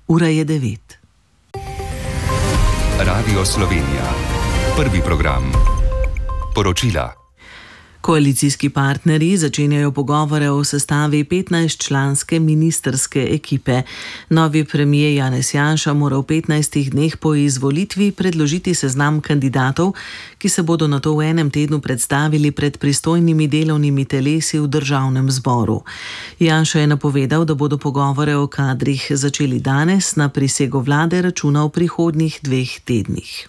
Ura je 9. Radio Slovenija. Prvi program. Poročila. Koalicijski partnerji začenjajo pogovore o sestavi 15-članske ministrske ekipe. Novi premier Janez Janša mora v 15 dneh po izvolitvi predložiti seznam kandidatov, ki se bodo nato v enem tednu predstavili pred pristojnimi delovnimi telesi v državnem zboru. Janša je napovedal, da bodo pogovore o kadrih začeli danes, na prisego vlade računa v prihodnjih 2 tednih.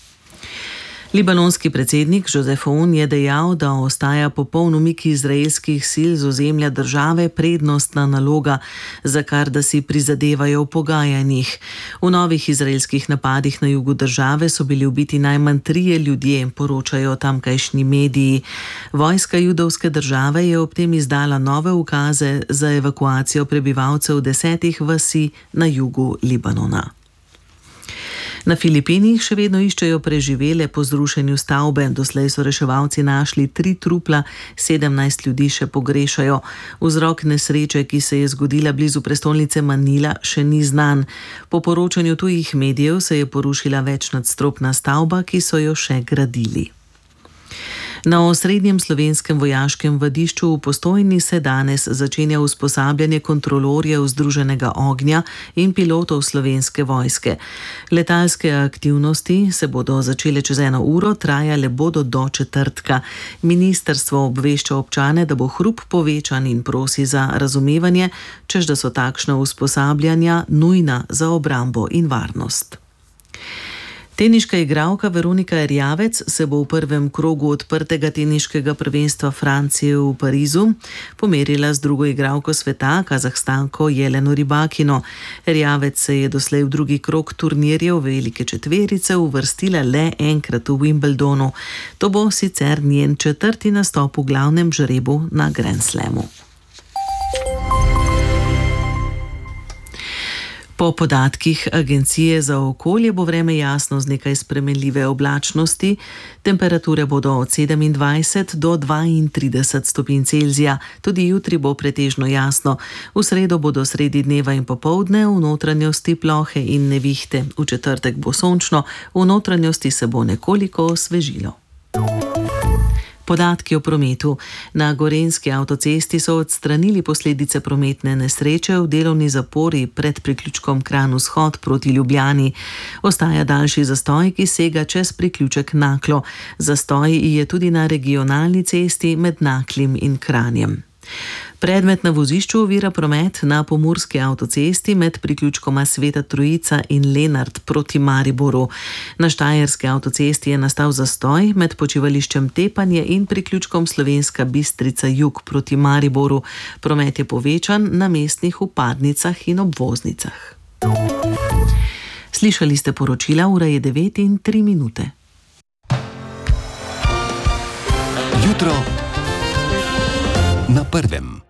Libanonski predsednik Josef Aoun je dejal, da ostaja popoln umik izraelskih sil z ozemlja države prednostna naloga, za kar da si prizadevajo v pogajanjih. V novih izraelskih napadih na jugu države so bili ubiti najmanj 3 ljudje, poročajo tamkajšnji mediji. Vojska judovske države je ob tem izdala nove ukaze za evakuacijo prebivalcev 10 vasi na jugu Libanona. Na Filipinih še vedno iščejo preživele po zrušenju stavbe. Doslej so reševalci našli 3 trupla, 17 ljudi še pogrešajo. Vzrok nesreče, ki se je zgodila blizu prestolnice Manila, še ni znan. Po poročanju tujih medijev se je porušila večnadstropna stavba, ki so jo še gradili. Na osrednjem slovenskem vojaškem vadišču v Postojni se danes začenja usposabljanje kontrolorjev združenega ognja in pilotov Slovenske vojske. Letalske aktivnosti se bodo začele čez 1 uro, trajale bodo do četrtka. Ministrstvo obvešča občane, da bo hrup povečan in prosi za razumevanje, češ da so takšna usposabljanja nujna za obrambo in varnost. Teniška igralka Veronika Erjavec se bo v prvem krogu odprtega teniškega prvenstva Francije v Parizu pomerila z drugo igralko sveta, Kazahstanko Jeleno Rybakino. Erjavec se je doslej v drugi krog turnirjev velike četverice uvrstila le enkrat v Wimbledonu. To bo sicer njen 4. nastop v glavnem žrebu na Grand Slamu. Po podatkih Agencije za okolje bo vreme jasno z nekaj spremenljive oblačnosti. Temperature bodo od 27 do 32 stopinj Celzija. Tudi jutri bo pretežno jasno. V sredo bodo sredi dneva in popoldne v notranjosti plohe in nevihte. V četrtek bo sončno, v notranjosti se bo nekoliko osvežilo. Podatki o prometu. Na Gorenjski avtocesti so odstranili posledice prometne nesreče v delovni zapori pred priključkom Kranj-Vzhod proti Ljubljani. Ostaja daljši zastoj, ki sega čez priključek Naklo. Zastoj je tudi na regionalni cesti med Naklim in Kranjem. Predmet na vozišču ovira promet na pomurski avtocesti med priključkoma Sveta Trojica in Lenart proti Mariboru. Na štajerski avtocesti je nastal zastoj med počivališčem Tepanje in priključkom Slovenska Bistrica jug proti Mariboru. Promet je povečan na mestnih vpadnicah in obvoznicah. Slišali ste poročila, ura je 9:03. Jutro na prvem.